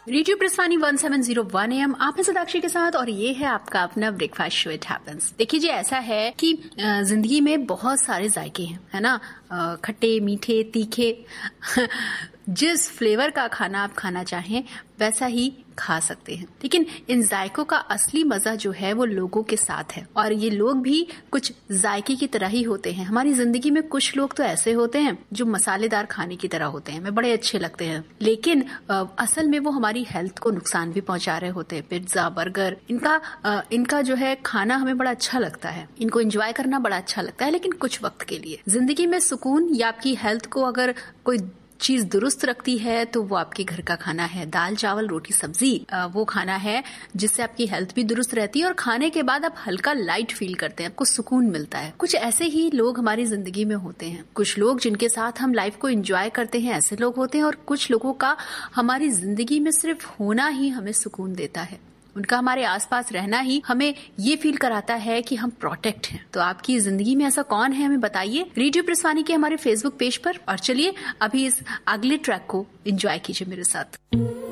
Radio प्रस्थानी 1701 AM आप हैं सदाक्षी के साथ और ये है आपका अपना ब्रेकफास्ट शो इट हैपेंस। देखिए जी, ऐसा है कि जिंदगी में बहुत सारे जायके हैं, है ना, खट्टे मीठे तीखे जिस फ्लेवर का खाना आप खाना चाहें वैसा ही खा सकते हैं, लेकिन इन जायकों का असली मजा जो है वो लोगों के साथ है और ये लोग भी कुछ जायके की तरह ही होते हैं। हमारी जिंदगी में कुछ लोग तो ऐसे होते हैं जो मसालेदार खाने की तरह होते हैं, हमें बड़े अच्छे लगते हैं, लेकिन असल में वो हमारी हेल्थ को नुकसान भी पहुंचा रहे होते हैं। पिज्जा बर्गर इनका जो है खाना हमें बड़ा अच्छा लगता है, इनको एंजॉय करना बड़ा अच्छा लगता है, लेकिन कुछ वक्त के लिए। जिंदगी में सुकून या आपकी हेल्थ को अगर कोई चीज दुरुस्त रखती है तो वो आपके घर का खाना है। दाल चावल रोटी सब्जी वो खाना है जिससे आपकी हेल्थ भी दुरुस्त रहती है और खाने के बाद आप हल्का लाइट फील करते हैं, आपको सुकून मिलता है। कुछ ऐसे ही लोग हमारी जिंदगी में होते हैं, कुछ लोग जिनके साथ हम लाइफ को एंजॉय करते हैं ऐसे लोग होते हैं, और कुछ लोगों का हमारी जिंदगी में सिर्फ होना ही हमें सुकून देता है, उनका हमारे आसपास रहना ही हमें ये फील कराता है कि हम प्रोटेक्ट हैं। तो आपकी जिंदगी में ऐसा कौन है हमें बताइए रेडियो प्रस्थानी के हमारे फेसबुक पेज पर। और चलिए अभी इस अगले ट्रैक को एंजॉय कीजिए मेरे साथ।